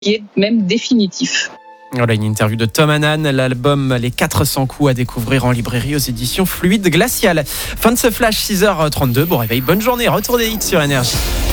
est même définitif. Voilà une interview de Tom Hanan, l'album Les 400 coups à découvrir en librairie aux éditions Fluide Glacial. Fin de ce flash, 6h32. Bon réveil, bonne journée, retour des hits sur Énergie.